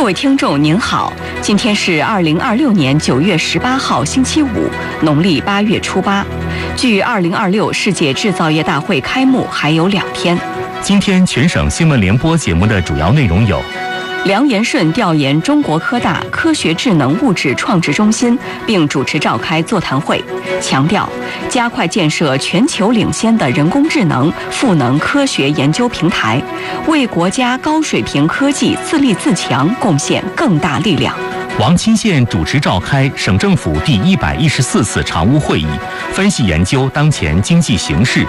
位听众您好，今天是2026年9月18号星期五，农历8月初8。距2026世界制造业大会开幕还有2天。 今天全省新闻联播节目的主要内容有： 梁延顺调研中国科大科学智能物质创制中心，并主持召开座谈会，强调加快建设全球领先的人工智能赋能科学研究平台，为国家高水平科技自立自强贡献更大力量。 王钦县主持召开省政府第114次常务会议，分析研究当前经济形势，